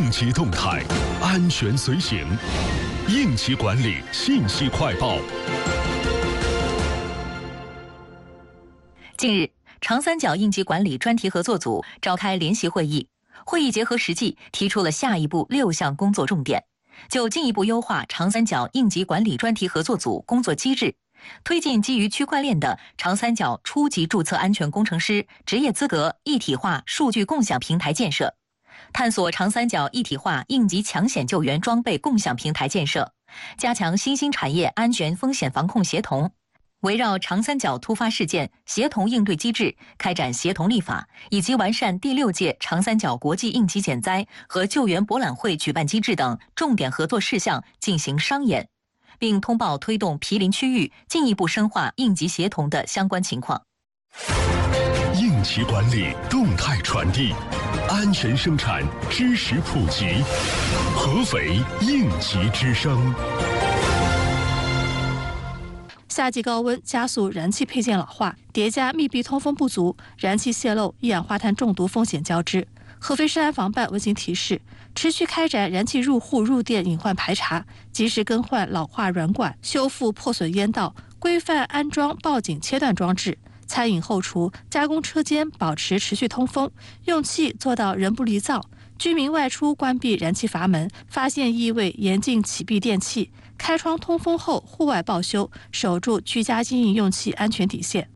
应急动态，安全随行。应急管理信息快报。 近日，长三角应急管理专题合作组召开联席会议，会议结合实际，提出了下一步6项工作重点，就进一步优化长三角应急管理专题合作组工作机制，推进基于区块链的长三角初级注册安全工程师职业资格一体化数据共享平台建设，探索长三角一体化应急抢险救援装备共享平台建设，加强新兴产业安全风险防控协同，围绕长三角突发事件协同应对机制开展协同立法，以及完善第6届长三角国际应急减灾和救援博览会举办机制等重点合作事项进行商演，并通报推动毗邻区域进一步深化应急协同的相关情况。 应急管理动态传递，安全生产知识普及，合肥应急之声。 夏季高温加速燃气配件老化，叠加密闭通风不足，燃气泄漏、一氧化碳中毒风险交织。合肥市安防办温馨提示：持续开展燃气入户入电隐患排查，及时更换老化软管，修复破损烟道，规范安装报警切断装置。餐饮后厨、加工车间保持持续通风，用气做到人不离灶。居民外出关闭燃气阀门，发现异味严禁启闭电器，开窗通风后户外报修，守住居家经营用气安全底线。